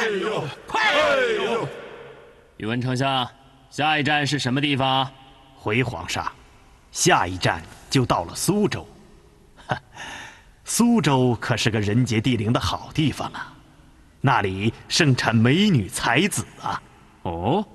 呦， 快！宇文丞相，下一站是什么地方？ 回皇上，下一站就到了苏州。苏州可是个人杰地灵的好地方啊，那里盛产美女才子啊。 哦，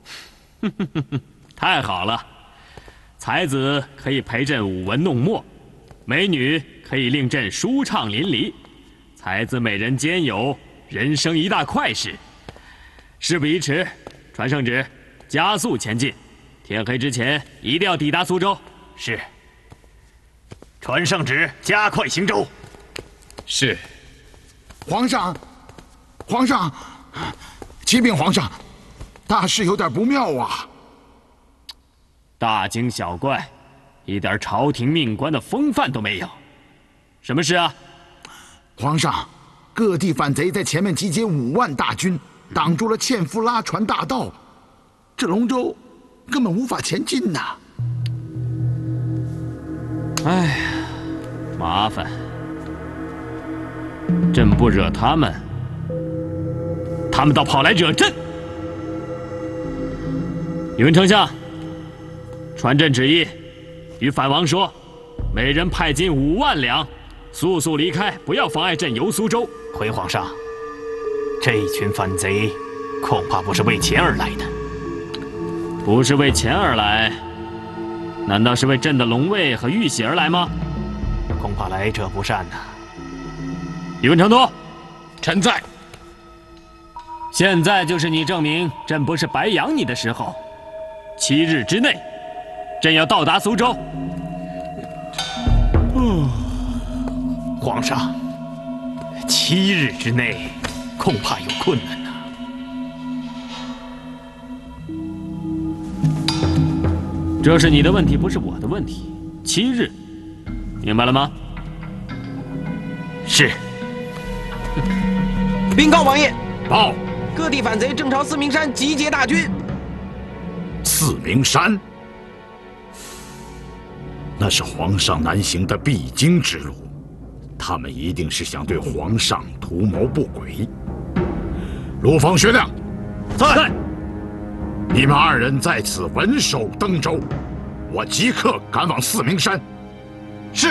太好了，才子可以陪朕舞文弄墨，美女可以令朕舒畅淋漓，才子美人兼有，人生一大快事。事不宜迟，传圣旨，加速前进，天黑之前一定要抵达苏州。 是。传圣旨，加快行舟。 是。 皇上，皇上，启禀皇上，大事有点不妙啊！ 大惊小怪，一点朝廷命官的风范都没有。什么事啊？ 皇上，各地反贼在前面集结5万大军，挡住了纤夫拉船大道，这龙舟根本无法前进呐！ 哎呀，麻烦！朕不惹他们，他们倒跑来惹朕。宇文丞相，传朕旨意，与反王说，每人派金5万两，速速离开，不要妨碍朕游苏州。 回皇上，这群反贼恐怕不是为钱而来的。 不是为钱而来，难道是为朕的龙位和玉玺而来吗？ 恐怕来者不善呐。 宇文成都， 臣在。 现在就是你证明朕不是白养你的时候。7日之内，朕要到达苏州。 皇上，7日之内恐怕有困难呐。 这是你的问题，不是我的问题。7日，明白了吗？ 是。 禀告王爷， 报， 各地反贼正朝四明山集结大军。 四明山，那是皇上南行的必经之路，他们一定是想对皇上图谋不轨。陆方、薛亮， 在。 你们2人在此稳守登州，我即刻赶往四明山。 是。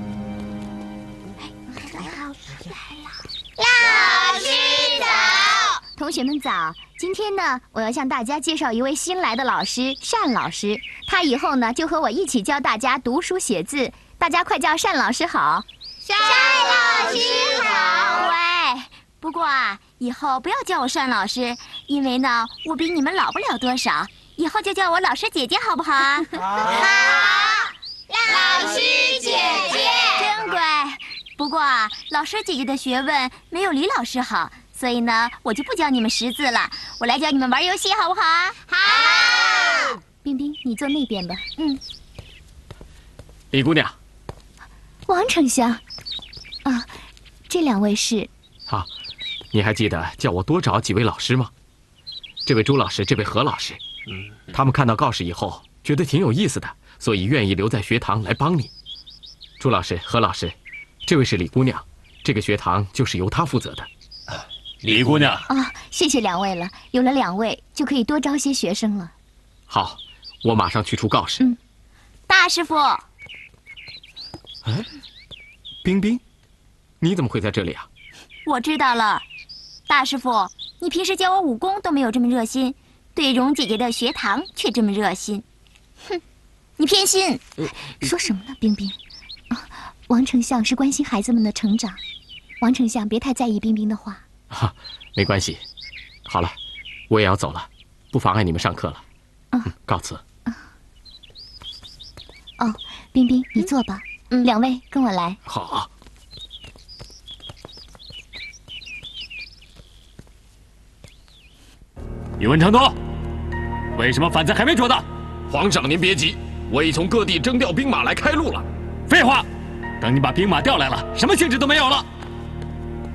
老师早，同学们早。今天呢，我要向大家介绍一位新来的老师，单老师。他以后呢，就和我一起教大家读书写字。大家快叫单老师好。 单老师好。 喂，不过啊，以后不要叫我单老师，因为呢，我比你们老不了多少。以后就叫我老师姐姐，好不好啊？ 好，老师姐姐。 真乖。不过啊，老师姐姐的学问没有李老师好。所以呢，我就不教你们识字了，我来教你们玩游戏，好不好啊？ 好。 冰冰，你坐那边吧。 李姑娘， 王丞相，啊，这2位是。 好，你还记得叫我多找几位老师吗？这位朱老师，这位何老师，他们看到告示以后，觉得挺有意思的，所以愿意留在学堂来帮你。朱老师、何老师，这位是李姑娘，这个学堂就是由她负责的。 李姑娘啊，谢谢2位了，有了2位就可以多招些学生了。 好，我马上去出告示。 大师傅。 哎，冰冰，你怎么会在这里啊？ 我知道了，大师傅，你平时教我武功都没有这么热心，对蓉姐姐的学堂却这么热心。哼，你偏心。说什么呢，冰冰？啊，王丞相是关心孩子们的成长，王丞相别太在意冰冰的话。 没关系。好了，我也要走了，不妨碍你们上课了。告辞。 哦，冰冰，你坐吧。2位跟我来。 好。 宇文成都，为什么反贼还没捉到？ 皇上您别急，我已从各地征调兵马来开路了。 废话，等你把兵马调来了，什么兴致都没有了。